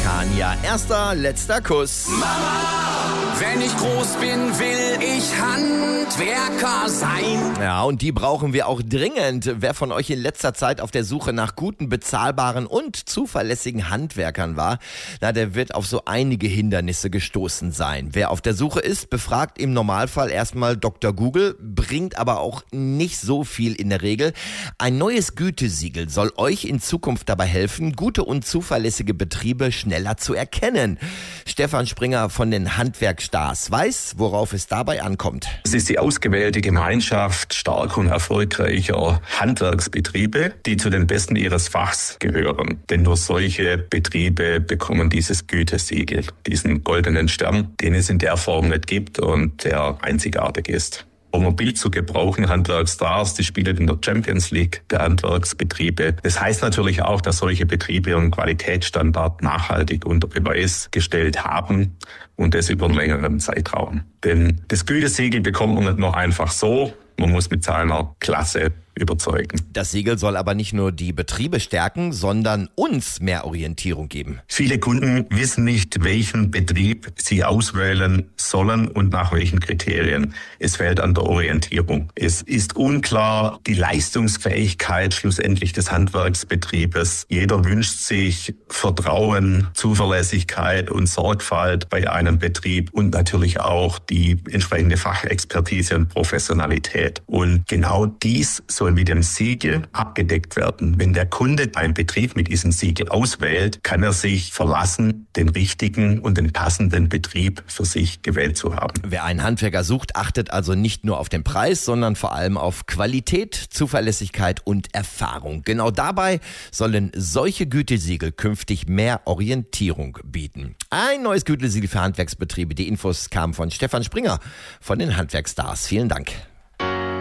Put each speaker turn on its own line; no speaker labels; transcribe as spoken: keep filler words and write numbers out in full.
Kania, erster, letzter Kuss.
Mama, wenn ich groß bin, will ich Handwerker sein.
Ja, und die brauchen wir auch dringend. Wer von euch in letzter Zeit auf der Suche nach guten, bezahlbaren und zuverlässigen Handwerkern war, na, der wird auf so einige Hindernisse gestoßen sein. Wer auf der Suche ist, befragt im Normalfall erstmal Doktor Google, bringt aber auch nicht so viel in der Regel. Ein neues Gütesiegel soll euch in Zukunft dabei helfen, gute und zuverlässige Betriebe schneller zu erkennen. Stefan Springer von den Handwerkstars weiß, worauf es dabei ankommt.
Es ist die ausgewählte Gemeinschaft stark und erfolgreicher Handwerksbetriebe, die zu den Besten ihres Fachs gehören. Denn nur solche Betriebe bekommen dieses Gütesiegel, diesen goldenen Stern, den es in der Form nicht gibt und der einzigartig ist. Um mobil zu gebrauchen, Handwerkstars, die spielen in der Champions League der Handwerksbetriebe. Das heißt natürlich auch, dass solche Betriebe ihren Qualitätsstandard nachhaltig unter Beweis gestellt haben und das über einen längeren Zeitraum. Denn das Gütesiegel bekommt man nicht nur einfach so, man muss mit seiner Klasse überzeugen.
Das Siegel soll aber nicht nur die Betriebe stärken, sondern uns mehr Orientierung geben.
Viele Kunden wissen nicht, welchen Betrieb sie auswählen sollen und nach welchen Kriterien. Es fehlt an der Orientierung. Es ist unklar die Leistungsfähigkeit schlussendlich des Handwerksbetriebes. Jeder wünscht sich Vertrauen, Zuverlässigkeit und Sorgfalt bei einem Betrieb und natürlich auch die entsprechende Fachexpertise und Professionalität. Und genau dies soll mit dem Siegel abgedeckt werden. Wenn der Kunde einen Betrieb mit diesem Siegel auswählt, kann er sich verlassen, den richtigen und den passenden Betrieb für sich gewählt zu haben.
Wer einen Handwerker sucht, achtet also nicht nur auf den Preis, sondern vor allem auf Qualität, Zuverlässigkeit und Erfahrung. Genau dabei sollen solche Gütesiegel künftig mehr Orientierung bieten. Ein neues Gütesiegel für Handwerksbetriebe. Die Infos kamen von Stefan Springer von den Handwerkstars. Vielen Dank.